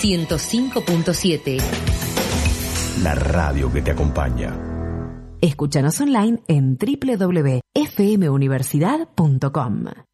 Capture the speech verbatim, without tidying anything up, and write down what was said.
ciento cinco punto siete. La radio que te acompaña. Escúchanos online en doble u doble u doble u punto f m universidad punto com.